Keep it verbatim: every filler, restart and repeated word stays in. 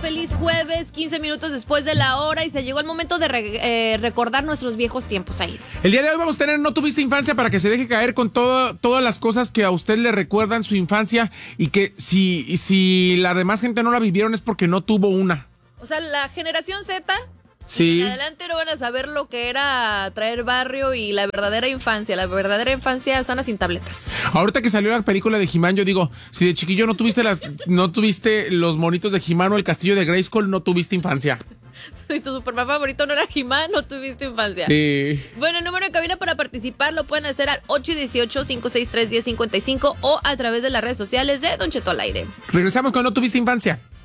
feliz jueves, quince minutos después de la hora y se llegó el momento de re- eh, recordar nuestros viejos tiempos ahí. El día de hoy vamos a tener No Tuviste Infancia para que se deje caer con todo, todas las cosas que a usted le recuerdan su infancia y que si, si la demás gente no la vivieron es porque no tuvo una. O sea, la generación Z... Sí. En adelante no van a saber lo que era traer barrio y la verdadera infancia. La verdadera infancia sana sin tabletas. Ahorita que salió la película de He-Man, yo digo, si de chiquillo no tuviste las, no tuviste los monitos de He-Man o el castillo de Grayskull, no tuviste infancia. Si tu Superman favorito no era He-Man, no tuviste infancia. Sí. Bueno, el número de cabina para participar lo pueden hacer al ocho uno ocho, cinco seis tres, uno cero cinco cinco o a través de las redes sociales de Don Cheto al aire. Regresamos con No Tuviste Infancia.